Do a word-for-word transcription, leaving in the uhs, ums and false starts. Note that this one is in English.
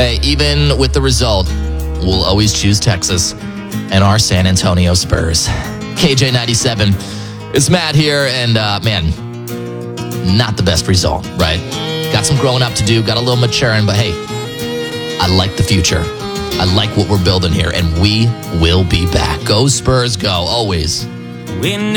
Hey, even with the result, we'll always choose Texas and our San Antonio Spurs. K J ninety-seven. It's Matt here, and uh, man, not the best result, right? Got some growing up to do, got a little maturing, but hey, I like the future. I like what we're building here, and we will be back. Go Spurs, go, always. We